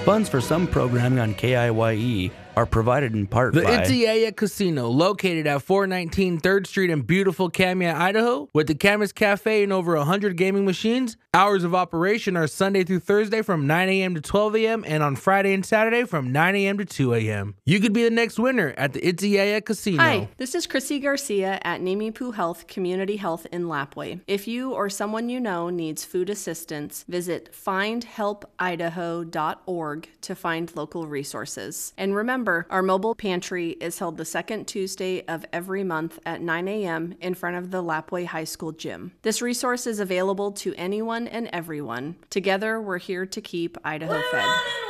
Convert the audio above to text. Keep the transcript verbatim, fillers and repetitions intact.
Funds for some programming on K I Y E are provided in part The by Itziaya Casino, located at four nineteen third Street in beautiful Kamia, Idaho, with the Camas Cafe and over one hundred gaming machines. Hours of operation are Sunday through Thursday from nine a.m. to twelve a.m. and on Friday and Saturday from nine a.m. to two a.m. You could be the next winner at the Itziaya Casino. Hi, this is Chrissy Garcia at Namipu Health Community Health in Lapwai. If you or someone you know needs food assistance, visit find help idaho dot org to find local resources. And remember, our mobile pantry is held the second Tuesday of every month at nine a.m. in front of the Lapwai High School gym. This resource is available to anyone and everyone. Together, we're here to keep Idaho fed.